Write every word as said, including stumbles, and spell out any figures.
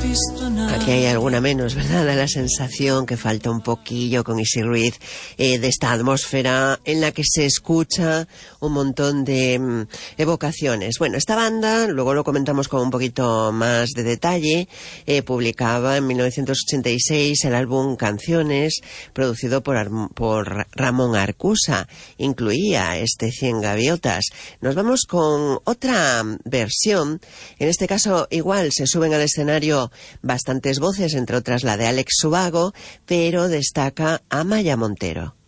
Aquí hay alguna menos, ¿verdad? Da la sensación que falta un poquillo con Easy Read eh, de esta atmósfera en la que se escucha un montón de mm, evocaciones. Bueno, esta banda, luego lo comentamos con un poquito más de detalle, eh, publicaba en mil novecientos ochenta y seis el álbum Canciones, producido por, Ar- por Ramón Arcusa. Incluía este Cien Gaviotas. Nos vamos con otra versión. En este caso, igual, se suben al escenario bastantes voces, entre otras la de Alex Subago, pero destaca Amaya Montero.